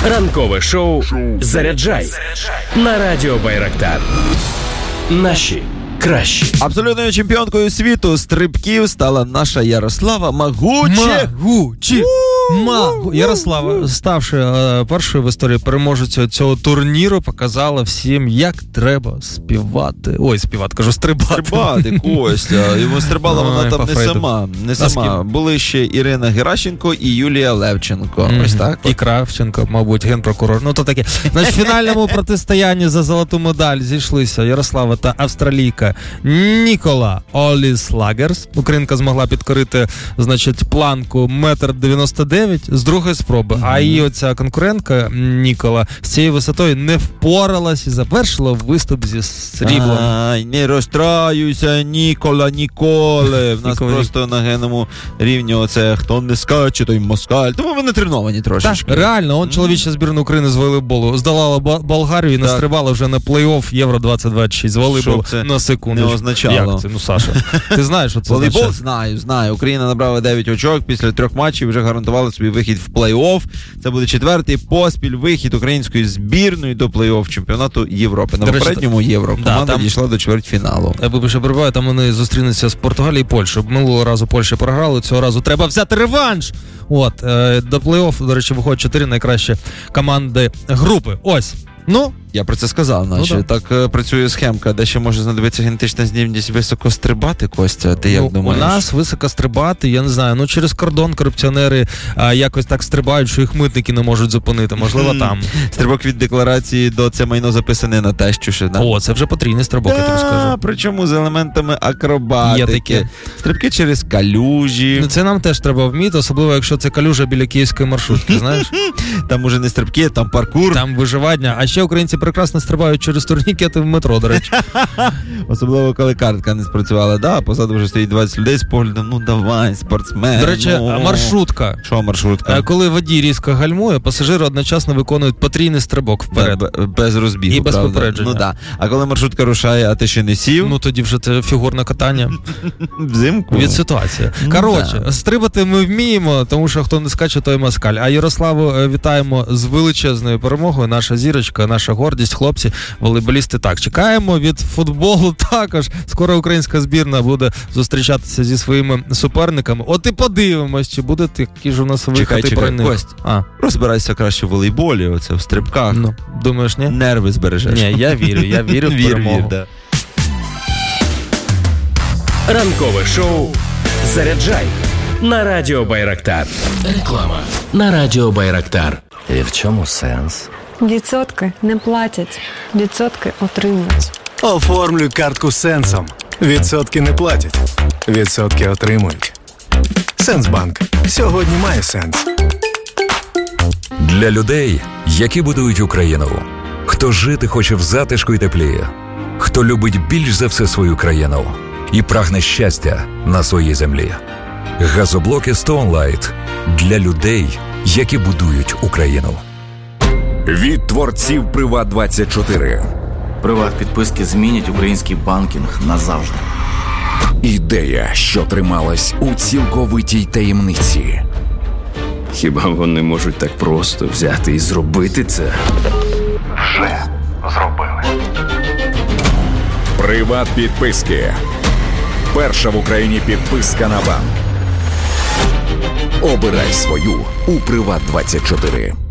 Ранкове шоу «Заряджай» на Радіо Байрактар. Наші кращі. Абсолютною чемпіонкою світу стрибків стала наша Ярослава Магучі. Ярослава, ставши першою в історії переможецею цього турніру, показала всім, як треба співати. Стрибати, Костя. Йому стрибала вона там не сама. Були ще Ірина Геращенко і Юлія Левченко. Ось так. І Кравченко, мабуть, генпрокурор. Ну, то таке. В фінальному протистоянні за золоту медаль зійшлися Ярослава та австралійка Нікола Оліслагерс. Українка змогла підкорити, планку 1,99 м з другої спроби. А її оця конкурентка Нікола з цією висотою не впоралась і завершила виступ зі сріблом. Ай, не розстраюйся, Ніколе. В нас просто на генному рівні оце хто не скаче, той москаль. Тому ви не треновані трошечки. Так, реально, чоловіча збірна України з волейболу здолала Болгарію і настрибала вже на плей-офф Євро 2026 з волейболу на секунду. Не означало. Як це? Саша, ти знаєш, що це волейбол? означає? Знаю. Україна набрала 9 очок, після 3 матчів вже гарантувала собі вихід в плей-офф. Це буде 4-й поспіль вихід української збірної до плей-офф чемпіонату Європи. На попередньому Євро команда дійшла до чвертьфіналу. Вибачте, перебуваю, там вони зустрінуться з Португалією і Польщею. Минулого разу Польща програла, цього разу треба взяти реванш! До плей-офф, до речі, виходять 4 найкращі команди групи. Я про це сказав, так працює схемка, де ще може знадобитися генетична здібність високо стрибати, Костя, ти як думаєш? У нас високо стрибати, я не знаю, через кордон корупціонери якось так стрибають, що їх митники не можуть зупинити, можливо там. Стрибок від декларації до це майно записане на тещу ще, да? Це вже потрійний стрибок, я тобі скажу. Причому з елементами акробатики. Стрибки через калюжі. Це нам теж треба вміти, особливо якщо це калюжа біля київської маршрутки, знаєш? Там уже не стрибки, там паркур. Там виживання, а ще українці прекрасно стрибають через турнікети в метро, до речі. Особливо, коли картка не спрацювала, позаду вже стоїть 20 людей з поглядом, давай, спортсмен. До речі, маршрутка. Що маршрутка? Коли водій різко гальмує, пасажири одночасно виконують потрійний стрибок вперед. Без розбігу, і без попередження. А коли маршрутка рушає, а ти ще не сів? Тоді вже це фігурне катання. Взимку? Від ситуації. Стрибати ми вміємо, тому що хто не скаче, той москаль. А Ярославу вітаємо з величезною перемогою. Наша зірочка, наша гордість, хлопці, волейболісти. Так, чекаємо від футболу також. Скоро українська збірна буде зустрічатися зі своїми суперниками. І подивимось, чи буде такий ж у нас вихід про них. Кость, розбирайся краще в волейболі, в стрибках. Думаєш, ні? Нерви збережеш. Ні, я вірю в перемогу. Ранкове шоу «Заряджай» на Радіо Байрактар. Реклама на Радіо Байрактар. І в чому сенс? Відсотки не платять, відсотки отримують. Оформлюй картку Сенсом. Відсотки не платять, відсотки отримують. Сенсбанк. Сьогодні має сенс. Для людей, які будують Україну. Хто жити хоче в затишку і теплі. Хто любить більш за все свою країну. І прагне щастя на своїй землі. Газоблоки Stone Light. Для людей, які будують Україну. Від творців Приват24. Приват-підписки змінять український банкінг назавжди. Ідея, що трималась у цілковитій таємниці. Хіба вони можуть так просто взяти і зробити це? Вже зробили. Приват-підписки. Перша в Україні підписка на банк. Обирай свою у Приват24.